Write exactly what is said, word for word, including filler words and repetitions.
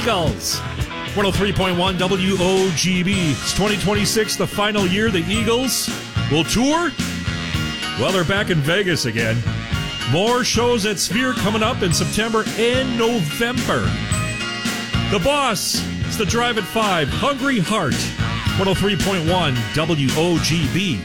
Eagles. one oh three point one W O G B. It's twenty twenty-six, the final year the Eagles will tour. Well, they're back in Vegas again. More shows at Sphere coming up in September and November. The Boss, it's the Drive at five. Hungry Heart. one oh three point one W O G B.